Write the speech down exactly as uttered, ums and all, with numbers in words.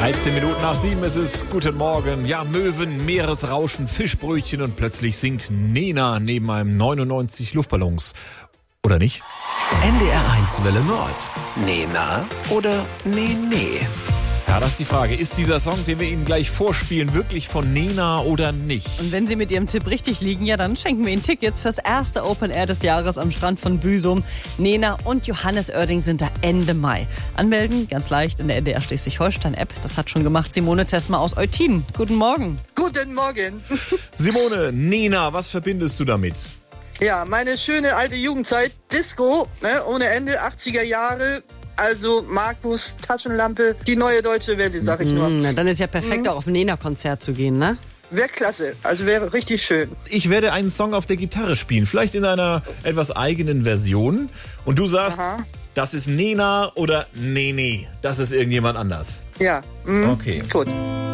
dreizehn Minuten nach sieben ist es. Guten Morgen. Ja, Möwen, Meeresrauschen, Fischbrötchen und plötzlich singt Nena neben einem neunundneunzig Luftballons. Oder nicht? N D R eins Welle Nord. Nena oder Nee, nee? Ja, das ist die Frage. Ist dieser Song, den wir Ihnen gleich vorspielen, wirklich von Nena oder nicht? Und wenn Sie mit Ihrem Tipp richtig liegen, ja, dann schenken wir Ihnen Tickets fürs erste Open Air des Jahres am Strand von Büsum. Nena und Johannes Oerding sind da Ende Mai. Anmelden, ganz leicht in der N D R Schleswig-Holstein-App. Das hat schon gemacht Simone Tessmer aus Eutin. Guten Morgen. Guten Morgen. Simone, Nena, was verbindest du damit? Ja, meine schöne alte Jugendzeit, Disco, ne, ohne Ende, achtziger Jahre. Also Markus, Taschenlampe, die neue deutsche Welle, sag ich nur. Na, dann ist ja perfekt, auch auf ein Nena-Konzert zu gehen, ne? Wäre klasse, also wäre richtig schön. Ich werde einen Song auf der Gitarre spielen, vielleicht in einer etwas eigenen Version. Und du sagst, Aha. das ist Nena oder Nee, nee, das ist irgendjemand anders. Ja, mhm. Okay. Gut.